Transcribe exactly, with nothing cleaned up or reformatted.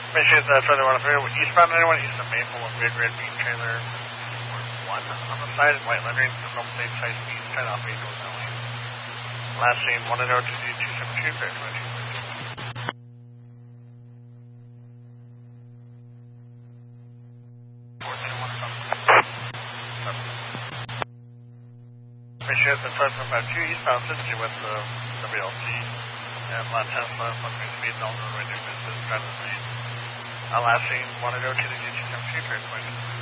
Appreciate that, further one three. Eastbound anyone, east of Maple, a big red bean trailer. One on the side, white lettering, the normal state size speed, ten off eight goes that way. Last seen one zero two two seven two, clear twenty-two. Appreciate the first one five two, eastbound Cincy with the W L C. And lot Tesla, one three speed, and all the way to business, driver's lane. Uh, last seen one zero two two seven two, clear twenty-two.